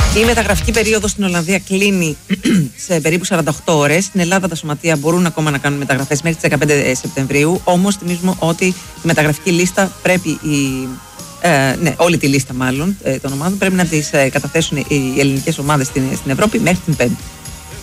Η μεταγραφική περίοδος στην Ολλανδία κλείνει σε περίπου 48 ώρες. Στην Ελλάδα τα σωματεία μπορούν ακόμα να κάνουν μεταγραφές μέχρι τις 15 Σεπτεμβρίου. Όμως θυμίζουμε ότι η μεταγραφική λίστα πρέπει, όλη τη λίστα μάλλον των ομάδων πρέπει να τις καταθέσουν οι ελληνικές ομάδες στην Ευρώπη μέχρι την 5η.